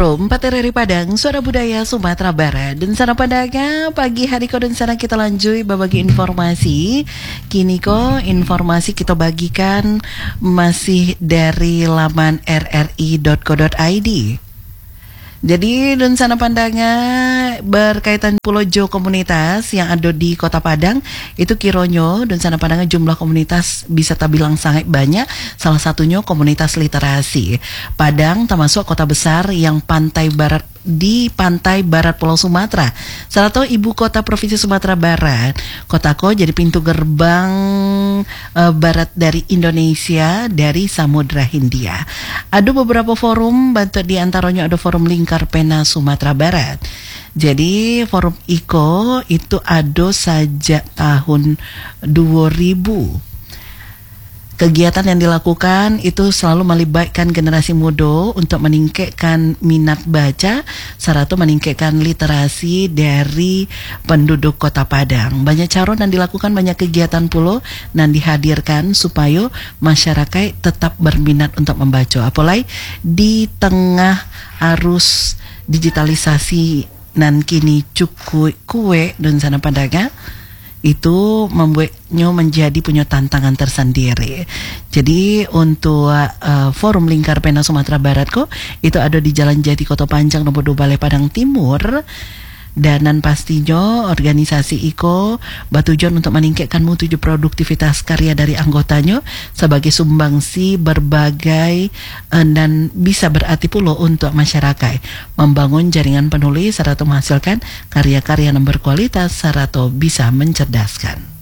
Forum Patereri Padang, Suara Budaya Sumatera Barat. Dan sana padanya pagi hari ko dan sana kita lanjut berbagi informasi. Kini ko informasi kita bagikan masih dari laman rri.co.id. Jadi dan sana pandangnya berkaitan Pulau Jo komunitas yang ada di Kota Padang itu kironyo dan sana pandangnya jumlah komunitas bisa terbilang sangat banyak. Salah satunya komunitas literasi. Padang termasuk kota besar yang pantai barat di pantai barat Pulau Sumatera. Salah satu ibu kota provinsi Sumatera Barat. Kotako jadi pintu gerbang barat dari Indonesia dari Samudra Hindia. Ada beberapa forum, bantu di antaranya ada forum Lingkar Pena Sumatera Barat. Jadi forum IKO itu ada sejak tahun 2000. Kegiatan yang dilakukan itu selalu melibatkan generasi muda untuk meningkatkan minat baca, serta meningkatkan literasi dari penduduk Kota Padang. Banyak cara dan dilakukan banyak kegiatan pula dan dihadirkan supaya masyarakat tetap berminat untuk membaca. Apalagi di tengah arus digitalisasi dan kini cukup kue dan sana padanya itu membuatnya menjadi punya tantangan tersendiri. Jadi untuk forum Lingkar Pena Sumatera Barat kok itu ada di Jalan Jati Kota Panjang nomor 2 Balai Padang Timur. Dan pastinya organisasi IKO bertujuan untuk meningkatkan mutu produktivitas karya dari anggotanya sebagai sumbangsi berbagai dan bisa berarti pula untuk masyarakat membangun jaringan penulis serta menghasilkan karya-karya yang berkualitas serta bisa mencerdaskan.